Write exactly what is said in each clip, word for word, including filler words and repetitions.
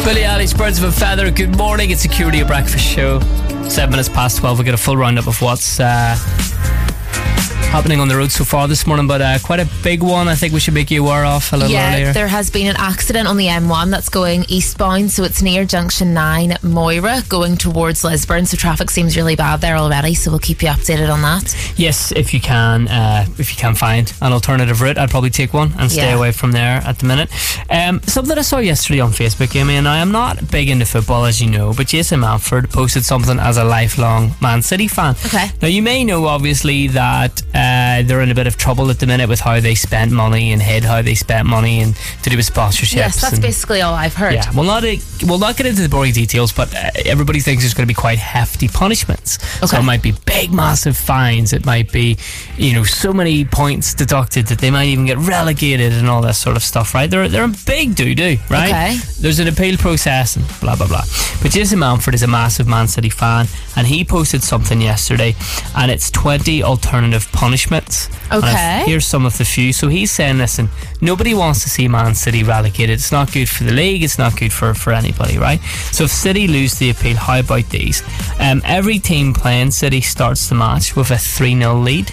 Billie Eilish, Birds of a Feather. Good morning, it's Security of Breakfast Show. Seven minutes past twelve. We'll get a full roundup of what's uh, happening on the road so far this morning, but uh, quite a big one I think we should make you aware of a little yeah, earlier. There has been an accident on the M one that's going eastbound, so it's near Junction nine Moira going towards Lisburn, so traffic seems really bad there already, so we'll keep you updated on that. Yes, if you can uh, if you can find an alternative route, I'd probably take one and stay Yeah. away from there at the minute. Um, something I saw yesterday on Facebook, Amy, and I am not big into football as you know, but Jason Manford posted something as a lifelong Man City fan. Okay. Now you may know obviously that uh, they're in a bit of trouble at the minute with how they spent money and hid how they spent money and to do with sponsorships. Yes, that's and, basically all I've heard. yeah, we'll not uh, we'll not get into the boring details, but uh, everybody thinks there's going to be quite hefty punishments. So Okay. it might be big, massive fines. It might be, you know, so many points deducted that they might even get relegated and all that sort of stuff. Right? They're they're a big doo doo. Right? Okay. There's an appeal process and blah blah blah. But Jason Manford is a massive Man City fan, and he posted something yesterday, and it's twenty alternative punishments. And I've- Okay. here's some of the few. So he's saying, listen, nobody wants to see Man City relegated. It's not good for the league. It's not good for, for anybody, right? So if City lose the appeal, how about these? Um, every team playing City starts the match with a three nil lead.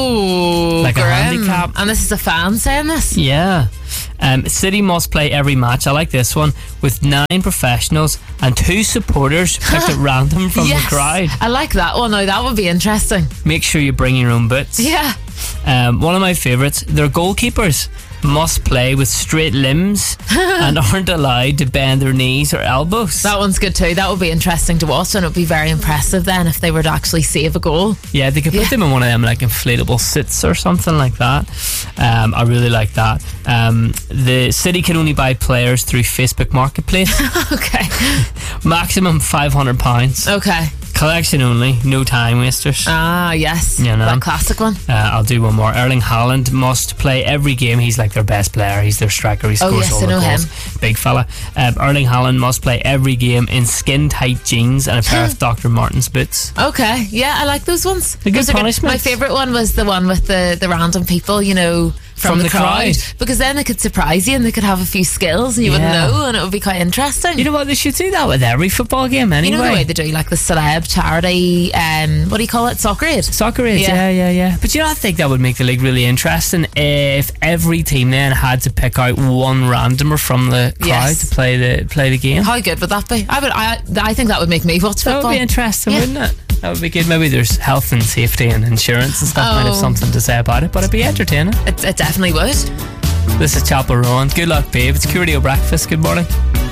Oh, Like a grim. handicap. And this is a fan saying this? Yeah. Um, City must play every match, I like this one, with nine professionals and two supporters picked at random from yes. the crowd. I like that one. Now that would be interesting. Make sure you bring your own boots. Yeah. Um, one of my favourites, their goalkeepers must play with straight limbs and aren't allowed to bend their knees or elbows. That one's good too. That would be interesting to watch, and it would be very impressive then if they were to actually save a goal. Yeah, they could put Yeah. them in one of them like inflatable sits or something like that. Um, I really like that. Um, the City can only buy players through Facebook Marketplace. Okay. Maximum five hundred pounds. Okay. Collection only, no time wasters. Ah, yes. You know. That classic one. Uh, I'll do one more. Erling Haaland must play every game. He's like their best player. He's their striker. He Oh, scores yes, all I the know goals. him. Big fella. Um, Erling Haaland must play every game in skin-tight jeans and a pair of Doctor Martens boots. Okay. Yeah, I like those ones. They're good Those are punishments. My favourite one was the one with the, the random people, you know, from, From the, the crowd. crowd. Because then they could surprise you and they could have a few skills and you Yeah. wouldn't know, and it would be quite interesting. You know what? They should do that with every football game You anyway. know the way they do, like the celeb charity, um, what do you call it? Soccer Aid. Soccer is, Yeah. yeah, yeah, yeah. But you know, I think that would make the league really interesting if every team then had to pick out one randomer from the crowd Yes. to play the play the game. How good would that be? I would. I, I think that would make me watch That football. would be interesting, Yeah. wouldn't it? That would be good. Maybe there's health and safety and insurance and stuff might have Oh. something to say about it, but it'd be entertaining. It, it definitely would. This is Chapel Rowan. Good luck, babe. It's Curio Breakfast. Good morning.